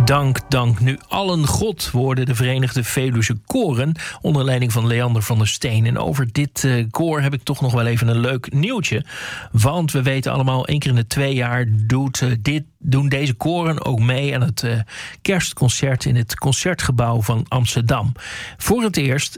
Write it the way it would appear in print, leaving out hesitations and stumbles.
Dank, nu allen God, worden de Verenigde Veluwse Koren onder leiding van Leander van der Steen. En over dit koor heb ik toch nog wel even een leuk nieuwtje. Want we weten allemaal, 1 keer in de 2 jaar doen deze koren ook mee aan het kerstconcert in het Concertgebouw van Amsterdam. Voor het eerst